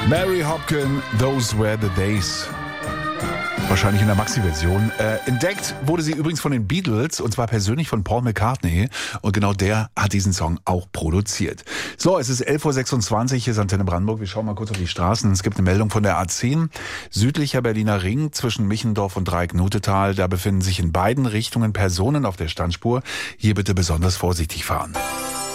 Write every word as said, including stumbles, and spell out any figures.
Mary Hopkin, Those Were the Days. Wahrscheinlich in der Maxi-Version. Äh, entdeckt wurde sie übrigens von den Beatles und zwar persönlich von Paul McCartney. Und genau der hat diesen Song auch produziert. So, es ist elf Uhr sechsundzwanzig, hier ist Antenne Brandenburg. Wir schauen mal kurz auf die Straßen. Es gibt eine Meldung von der A zehn. Südlicher Berliner Ring zwischen Michendorf und Dreieck-Nutetal. Da befinden sich in beiden Richtungen Personen auf der Standspur. Hier bitte besonders vorsichtig fahren.